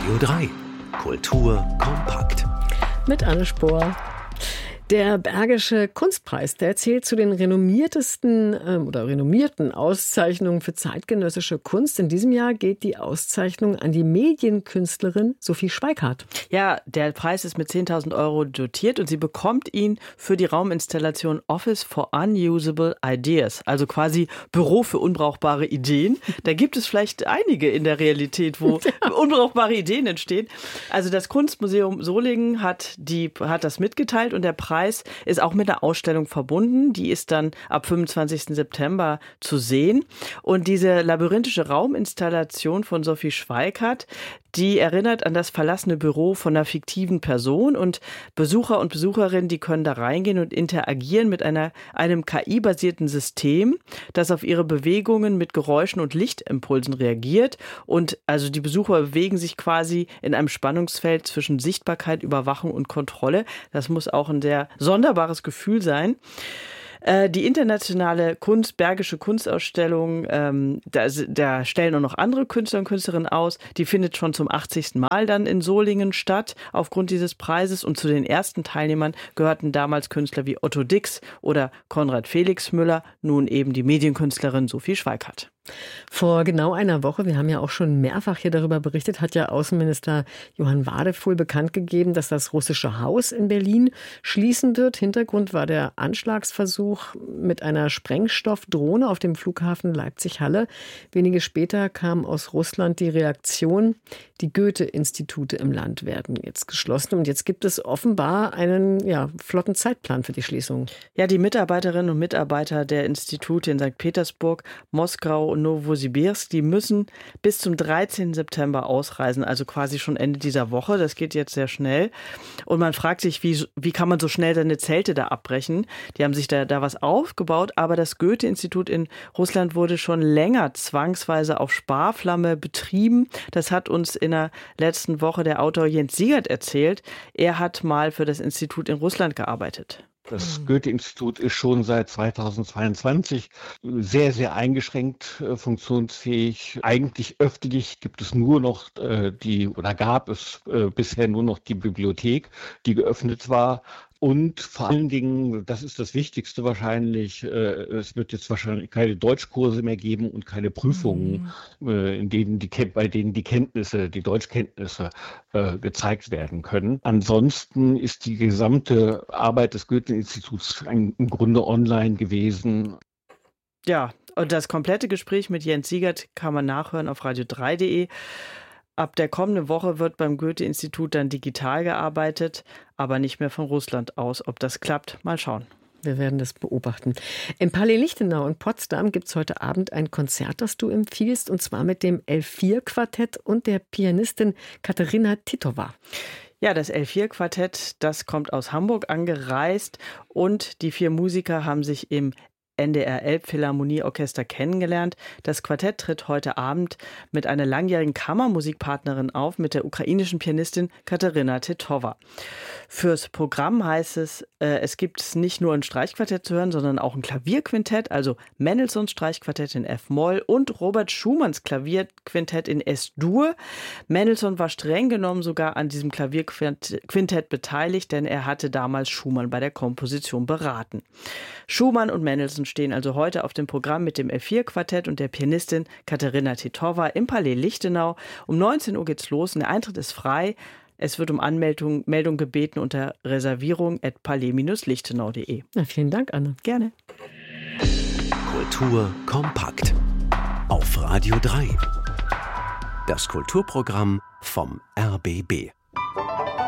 Radio 3. Kultur kompakt. Mit Anne Spohr. Der Bergische Kunstpreis, der zählt zu den renommierten Auszeichnungen für zeitgenössische Kunst. In diesem Jahr geht die Auszeichnung an die Medienkünstlerin Sophie Schweickart. Ja, der Preis ist mit 10.000 € dotiert und sie bekommt ihn für die Rauminstallation Office for Unusable Ideas, also quasi Büro für unbrauchbare Ideen. Da gibt es vielleicht einige in der Realität, wo unbrauchbare Ideen entstehen. Also das Kunstmuseum Solingen hat das mitgeteilt und der Preis ist auch mit einer Ausstellung verbunden. Die ist dann ab 25. September zu sehen. Und diese labyrinthische Rauminstallation von Sophie Schweickart, die erinnert an das verlassene Büro von einer fiktiven Person. Und Besucher und Besucherinnen, die können da reingehen und interagieren mit einem KI-basierten System, das auf ihre Bewegungen mit Geräuschen und Lichtimpulsen reagiert. Und also die Besucher bewegen sich quasi in einem Spannungsfeld zwischen Sichtbarkeit, Überwachung und Kontrolle. Das muss auch ein sehr sonderbares Gefühl sein. Die internationale Bergische Kunstausstellung, da stellen auch noch andere Künstler und Künstlerinnen aus. Die findet schon zum 80. Mal dann in Solingen statt, aufgrund dieses Preises. Und zu den ersten Teilnehmern gehörten damals Künstler wie Otto Dix oder Konrad Felix Müller, nun eben die Medienkünstlerin Sophie Schweickart. Vor genau einer Woche, wir haben ja auch schon mehrfach hier darüber berichtet, hat ja Außenminister Johann Wadefuhl bekannt gegeben, dass das Russische Haus in Berlin schließen wird. Hintergrund war der Anschlagsversuch mit einer Sprengstoffdrohne auf dem Flughafen Leipzig-Halle. Wenige später kam aus Russland die Reaktion, die Goethe-Institute im Land werden jetzt geschlossen. Und jetzt gibt es offenbar einen flotten Zeitplan für die Schließung. Ja, die Mitarbeiterinnen und Mitarbeiter der Institute in St. Petersburg, Moskau und Novosibirsk, die müssen bis zum 13. September ausreisen, also quasi schon Ende dieser Woche. Das geht jetzt sehr schnell. Und man fragt sich, wie kann man so schnell seine Zelte da abbrechen? Die haben sich da was aufgebaut, aber das Goethe-Institut in Russland wurde schon länger zwangsweise auf Sparflamme betrieben. Das hat uns in der letzten Woche der Autor Jens Siegert erzählt. Er hat mal für das Institut in Russland gearbeitet. Das Goethe-Institut ist schon seit 2022 sehr, sehr eingeschränkt funktionsfähig. Eigentlich öffentlich gibt es nur noch gab es bisher nur noch die Bibliothek, die geöffnet war. Und vor allen Dingen, das ist das Wichtigste wahrscheinlich, es wird jetzt wahrscheinlich keine Deutschkurse mehr geben und keine Prüfungen, bei denen die Deutschkenntnisse gezeigt werden können. Ansonsten ist die gesamte Arbeit des Goethe-Instituts im Grunde online gewesen. Ja, und das komplette Gespräch mit Jens Siegert kann man nachhören auf radio3.de. Ab der kommenden Woche wird beim Goethe-Institut dann digital gearbeitet, aber nicht mehr von Russland aus. Ob das klappt, mal schauen. Wir werden das beobachten. Im Palais Lichtenau in Potsdam gibt es heute Abend ein Konzert, das du empfiehlst, und zwar mit dem L4-Quartett und der Pianistin Katerina Titova. Ja, das L4-Quartett, das kommt aus Hamburg angereist und die 4 Musiker haben sich im NDR Elbphilharmonieorchester kennengelernt. Das Quartett tritt heute Abend mit einer langjährigen Kammermusikpartnerin auf, mit der ukrainischen Pianistin Katerina Titova. Fürs Programm heißt es, es gibt nicht nur ein Streichquartett zu hören, sondern auch ein Klavierquintett, also Mendelssohns Streichquartett in F-Moll und Robert Schumanns Klavierquintett in S-Dur. Mendelssohn war streng genommen sogar an diesem Klavierquintett beteiligt, denn er hatte damals Schumann bei der Komposition beraten. Schumann und Mendelssohn stehen also heute auf dem Programm mit dem L4-Quartett und der Pianistin Katerina Titova im Palais Lichtenau. Um 19 Uhr geht's los und der Eintritt ist frei. Es wird um Meldung gebeten unter reservierung@palais-lichtenau.de. Ja, vielen Dank, Anne. Gerne. Kultur kompakt. Auf Radio 3. Das Kulturprogramm vom RBB.